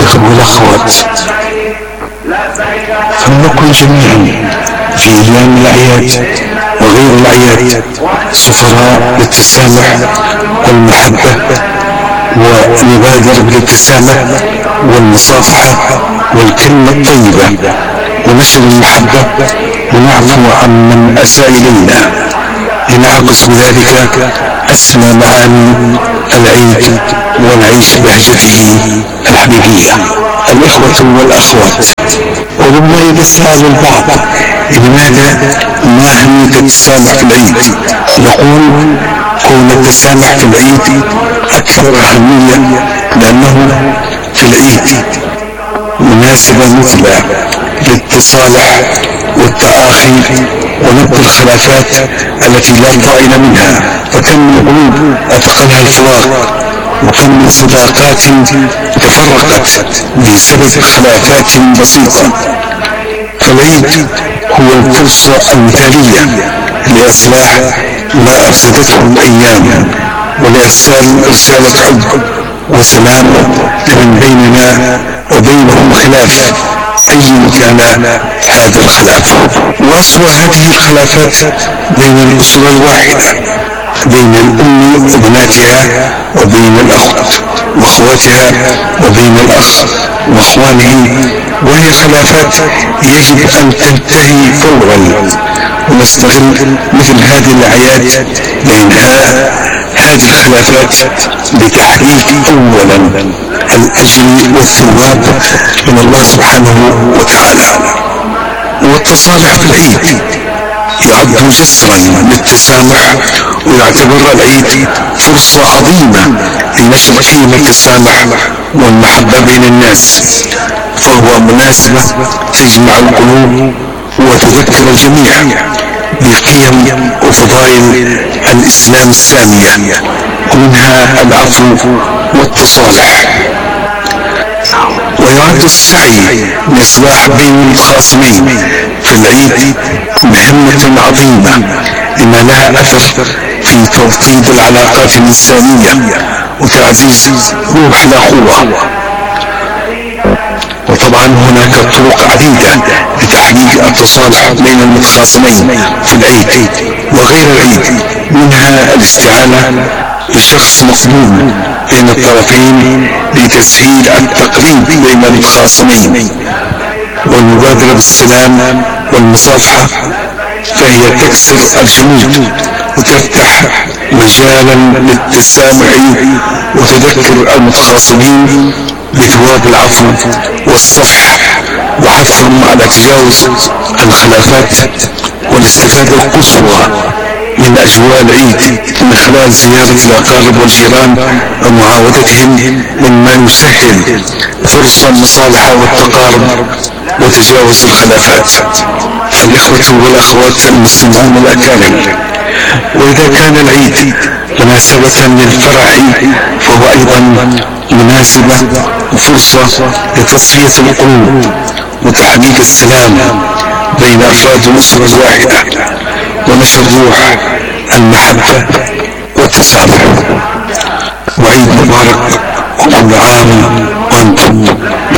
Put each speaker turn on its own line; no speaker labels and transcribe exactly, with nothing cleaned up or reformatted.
والأخوات، فلنكن جميعا في أيام الأعياد وغير الأعياد سفراء للتسامح والمحبة، ونبادر بالابتسامة والمصافحة والكلمة الطيبة ونشر المحبة، ونعفو عن من أساء إلينا، لنعكس بذلك أسمى معاني العيد ونعيش بهجته الحقيقية. الإخوة والأخوات، وربما يتساءل البعض لماذا ما أهمية التسامح في العيد؟ نقول كون التسامح في العيد أكثر أهمية لأنه في العيد مناسبة مثلى للتصالح والتآخي ونبذ الخلافات التي لا طائل منها، فكم من قلوب أثقلها الفراق، وكم من صداقات تفرقت بسبب خلافات بسيطة. فالعيد هو الفرصة المثالية لإصلاح ما أفسدته الأيام، ولإرسال رسالة حب وسلام لمن بيننا وبينهم خلاف أي كان هذا الخلاف. وأسوأ هذه الخلافات بين الأسرة الواحدة، بين الأم وبناتها، وبين الأخت وأخواتها، وبين الأخ وأخوانه، وهي خلافات يجب أن تنتهي فورا، ونستغل مثل هذه الأعياد لإنهاء هذه الخلافات بتحقيق أولا الأجر والثواب من الله سبحانه وتعالى. والتصالح في العيد يعد جسرا للتسامح، ويعتبر العيد فرصة عظيمة لنشر قيمة التسامح والمحبة بين الناس، فهو مناسبة تجمع القلوب وتذكر الجميع بقيم وفضائل الإسلام السامية، ومنها العفو والتصالح. ويعد السعي لإصلاح بين المتخاصمين في العيد مهمة عظيمة لما لها أثر في توطيد العلاقات الإنسانية وتعزيز روح الأخوة. وطبعا هناك طرق عديدة لتحقيق التصالح بين المتخاصمين في العيد وغير العيد، منها الاستعانة بشخص مقبول بين الطرفين لتسهيل التقريب بين المتخاصمين، والمبادرة بالسلام والمصافحة، فهي تكسر الجمود وتفتح مجالا للتسامح وتذكر المتخاصمين بثواب العفو والصفح، وحثهم على تجاوز الخلافات والاستفادة القصوى من أجواء العيد من خلال زيارة الأقارب والجيران ومعاودتهم مما يسهل فرص المصالحة والتقارب وتجاوز الخلافات. فالإخوة والأخوات المستمعون الأكارم، وإذا كان العيد مناسبة للفرح فهو أيضا مناسبة وفرصة لتصفية القلوب وتحقيق السلام بين أفراد الأسرة الواحدة، ونشر روح المحبة والتسامح. وعيد مبارك، وكل عام وأنتم